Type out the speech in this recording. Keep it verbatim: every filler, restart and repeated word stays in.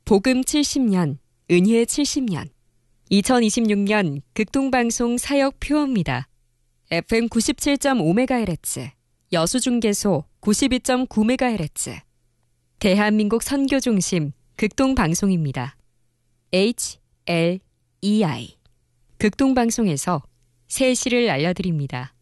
복음 칠십 년, 은혜 칠십 년. 이천이십육 년 극동방송 사역 표어입니다. 에프엠 구십칠 점 오 메가헤르츠, 여수중계소 구십이 점 구 메가헤르츠. 대한민국 선교중심 극동방송입니다. 에이치 엘 이 아이. 극동방송에서 새 시를 알려드립니다.